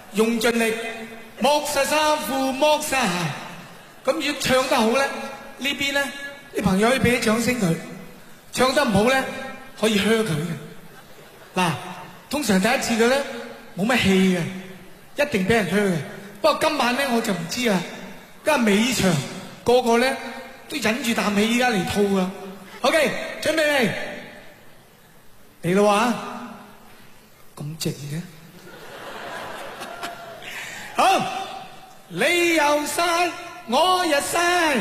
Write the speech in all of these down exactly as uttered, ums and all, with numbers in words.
用盡力，剝晒衫褲，剝晒鞋。咁如果唱得好咧，呢邊咧啲朋友可以俾啲掌聲佢；唱得唔好咧，可以噓佢嘅。嗱，通常第一次嘅咧冇乜氣嘅，一定俾人噓嘅。不過今晚咧我就唔知啦，今日尾場個個咧都忍住啖氣，依家嚟吐啊！ OK， 準備未？嚟啦喎！咁靜嘅，好，你又曬，我又曬，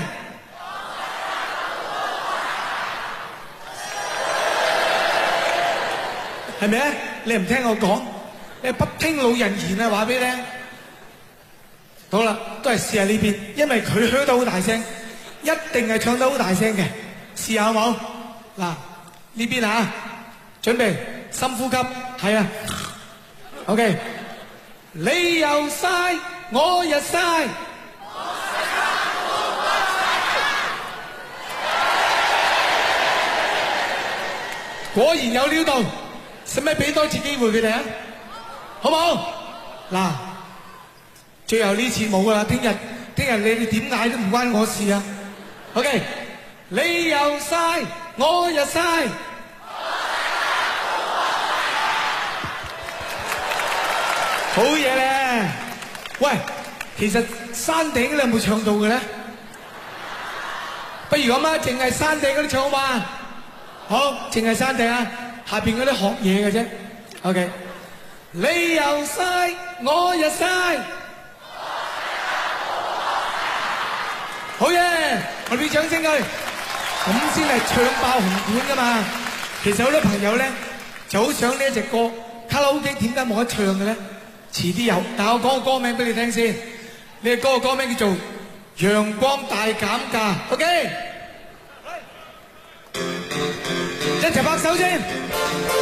係咪啊？你唔聽我講，你不聽老人言啊！話俾你聽。好啦，都係試下呢邊，因為佢噓得好大聲，一定係唱得好大聲嘅。試下好冇？嗱，呢邊啊，準備深呼吸，係啊 ，OK。你又曬，我又曬，果然有料到，使唔使俾多次機會佢哋啊？好冇？嗱，最後呢次冇噶啦，聽日聽日你哋點嗌都唔關我事啊 ，OK。你又曬，我又曬，好嘢咧！喂，其實山頂你有冇唱到嘅咧？不如咁啊，淨係山頂嗰啲唱好嘛？好，淨係山頂啊，下邊嗰啲學嘢嘅啫。OK， 你又曬，我又曬，好嘢！我俾掌聲佢。咁先係唱爆紅館噶嘛！其實好多朋友咧就好想呢一隻歌，卡拉 OK 點解冇得唱嘅咧？遲啲有，但我講個歌名俾你聽先。呢個歌嘅歌名叫做《陽光大減價》。OK， 一齊拍手先。